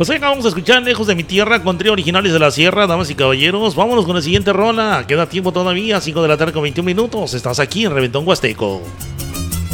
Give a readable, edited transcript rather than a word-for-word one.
Pues ahí vamos a escuchar Lejos de mi tierra con Trío Originales de la Sierra, damas y caballeros. Vámonos con la siguiente rola. Queda tiempo todavía, 5 de la tarde con 21 minutos. Estás aquí en Reventón Huasteco.